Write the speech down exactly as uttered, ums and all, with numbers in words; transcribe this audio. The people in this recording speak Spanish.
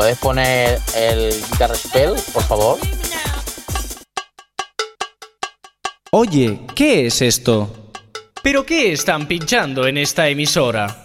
¿Puedes poner el Guitar Spell, por favor? Oye, ¿qué es esto? ¿Pero qué están pinchando en esta emisora?